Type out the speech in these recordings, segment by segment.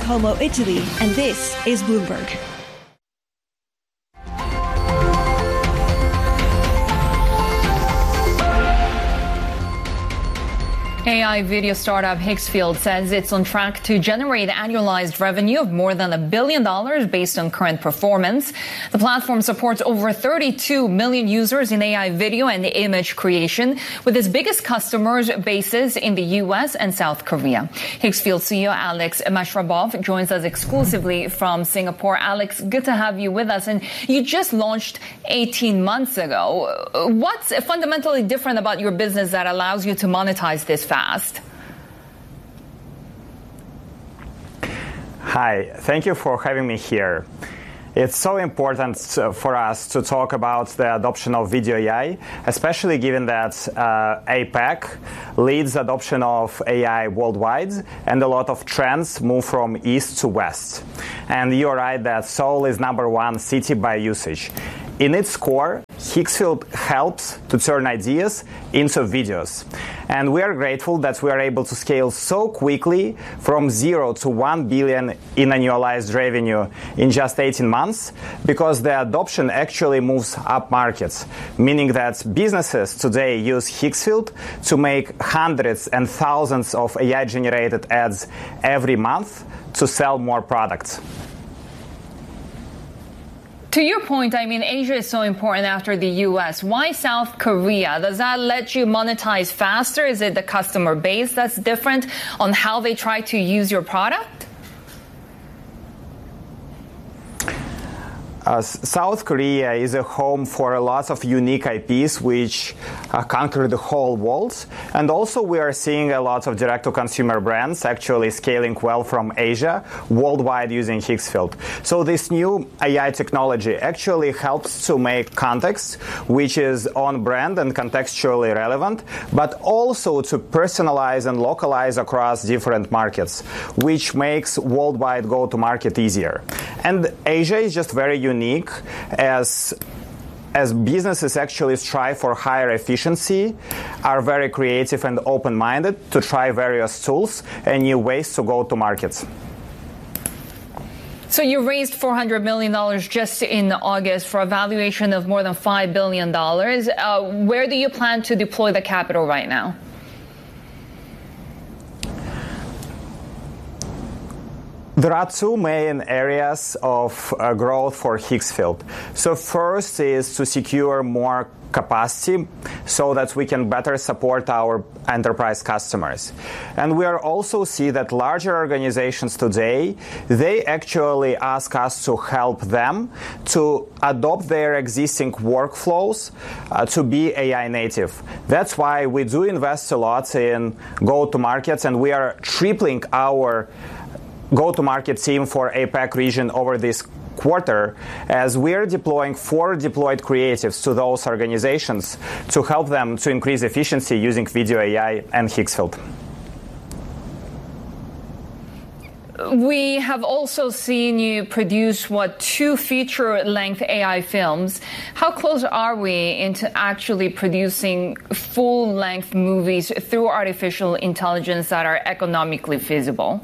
Como, Italy, and this is Bloomberg. AI video startup Higgsfield says it's on track to generate annualized revenue of more than $1 billion based on current performance. The platform supports over 32 million users in AI video and image creation, with its biggest customers bases in the U.S. and South Korea. Higgsfield CEO Alex Mashrabov joins us exclusively from Singapore. Alex, good to have you with us. And you just launched 18 months ago. What's fundamentally different about your business that allows you to monetize this fast? Hi, thank you for having me here. It's so important for us to talk about the adoption of video AI, especially given that APAC leads adoption of AI worldwide, and a lot of trends move from east to west. And you're right that Seoul is #1 city by usage. In its core, Higgsfield helps to turn ideas into videos. And we are grateful that we are able to scale so quickly from 0 to 1 billion in annualized revenue in just 18 months, because the adoption actually moves up markets, meaning that businesses today use Higgsfield to make hundreds and thousands of AI-generated ads every month to sell more products. To your point, I mean, Asia is so important after the U.S. Why South Korea? Does that let you monetize faster? Is it the customer base that's different on how they try to use your product? South Korea is a home for lots of unique IPs which conquer the whole world. And also we are seeing a lot of direct-to-consumer brands actually scaling well from Asia worldwide using Higgsfield. So this new AI technology actually helps to make context which is on-brand and contextually relevant, but also to personalize and localize across different markets, which makes worldwide go-to-market easier. And Asia is just very unique as businesses actually strive for higher efficiency, are very creative and open-minded to try various tools and new ways to go to markets. So you raised $400 million just in August for a valuation of more than $5 billion. Where do you plan to deploy the capital right now? There are two main areas of growth for Higgsfield. So first is to secure more capacity so that we can better support our enterprise customers. And we are also see that larger organizations today, they actually ask us to help them to adopt their existing workflows to be AI native. That's why we do invest a lot in go-to-markets, and we are tripling our go-to-market team for APAC region over this quarter, as we're deploying 4 deployed creatives to those organizations to help them to increase efficiency using video AI and Higgsfield. We have also seen you produce, 2 feature-length AI films. How close are we into actually producing full-length movies through artificial intelligence that are economically feasible?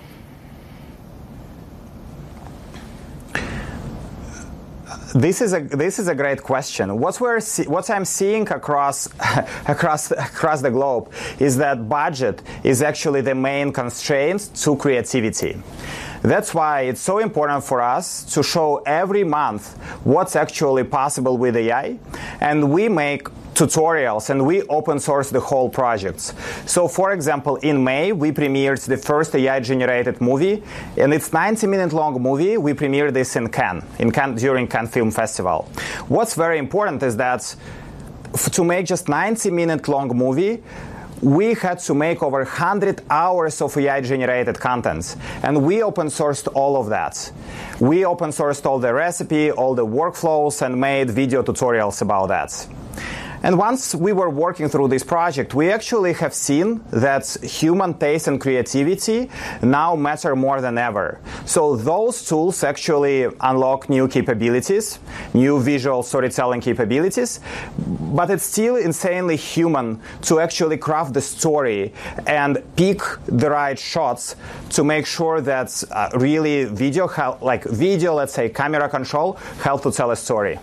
This is a great question. What I'm seeing across the globe is that budget is actually the main constraint to creativity. That's why it's so important for us to show every month what's actually possible with AI, and we make tutorials and we open source the whole projects. So for example, in May, we premiered the first AI generated movie, and it's 90-minute long movie. We premiered this in Cannes during Cannes Film Festival. What's very important is that to make just 90-minute long movie, we had to make over 100 hours of AI generated content, and we open sourced all of that. We open sourced all the recipe, all the workflows, and made video tutorials about that. And once we were working through this project, we actually have seen that human taste and creativity now matter more than ever. So those tools actually unlock new capabilities, new visual storytelling capabilities, but it's still insanely human to actually craft the story and pick the right shots to make sure that really video, let's say camera control, help to tell a story.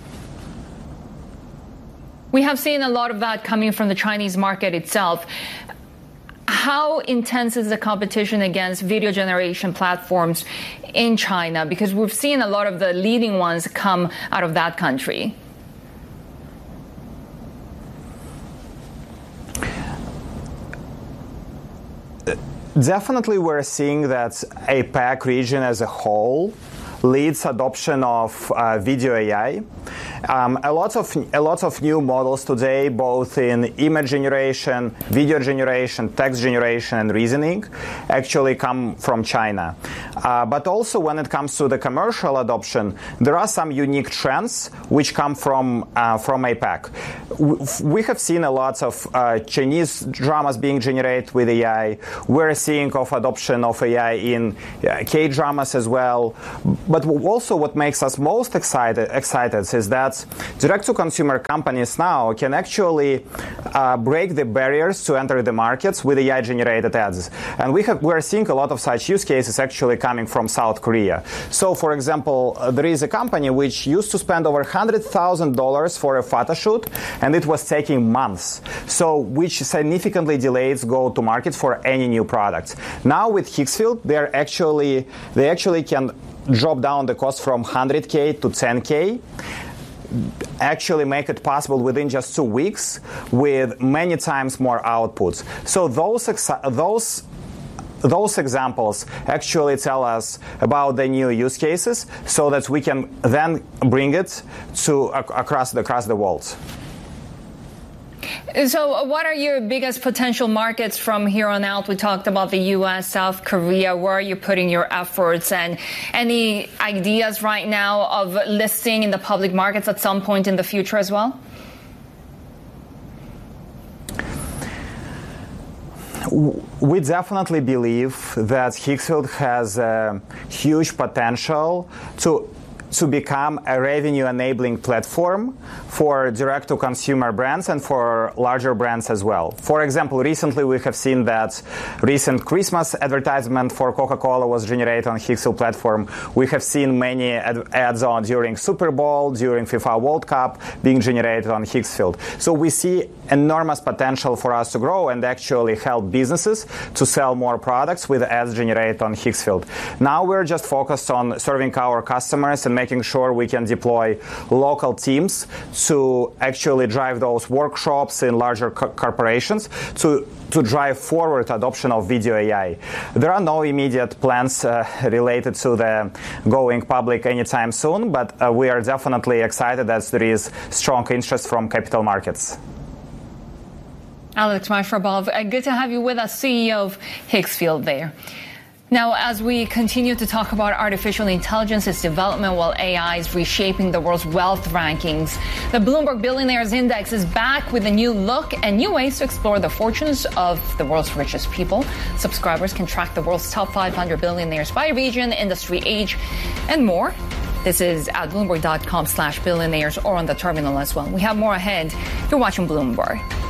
We have seen a lot of that coming from the Chinese market itself. How intense is the competition against video generation platforms in China? Because we've seen a lot of the leading ones come out of that country. Definitely we're seeing that APAC region as a whole leads adoption of video AI. A lot of new models today, both in image generation, video generation, text generation, and reasoning, actually come from China. But also when it comes to the commercial adoption, there are some unique trends which come from APAC. We have seen a lot of Chinese dramas being generated with AI. We're seeing of adoption of AI in K-dramas as well. But also what makes us most excited is that direct-to-consumer companies now can actually break the barriers to enter the markets with AI-generated ads. And we're seeing a lot of such use cases actually coming from South Korea. So, for example, there is a company which used to spend over $100,000 for a photo shoot, and it was taking months. So, which significantly delays go-to-market for any new products. Now with Higgsfield, they actually can drop down the cost from 100K to 10K, actually make it possible within just 2 weeks with many times more outputs. So those examples actually tell us about the new use cases so that we can then bring it to across the world. So what are your biggest potential markets from here on out? We talked about the U.S., South Korea. Where are you putting your efforts? And any ideas right now of listing in the public markets at some point in the future as well? We definitely believe that Higgsfield has a huge potential to become a revenue-enabling platform for direct-to-consumer brands and for larger brands as well. For example, recently we have seen that recent Christmas advertisement for Coca-Cola was generated on Higgsfield platform. We have seen many ads on during Super Bowl, during FIFA World Cup being generated on Higgsfield. So we see enormous potential for us to grow and actually help businesses to sell more products with ads generated on Higgsfield. Now we're just focused on serving our customers and making sure we can deploy local teams to actually drive those workshops in larger corporations to drive forward adoption of video AI. There are no immediate plans related to the going public anytime soon, but we are definitely excited as there is strong interest from capital markets. Alex Mashrabov, good to have you with us, CEO of Higgsfield there. Now, as we continue to talk about artificial intelligence, its development while AI is reshaping the world's wealth rankings, the Bloomberg Billionaires Index is back with a new look and new ways to explore the fortunes of the world's richest people. Subscribers can track the world's top 500 billionaires by region, industry, age, and more. This is at Bloomberg.com/billionaires or on the terminal as well. We have more ahead. You're watching Bloomberg.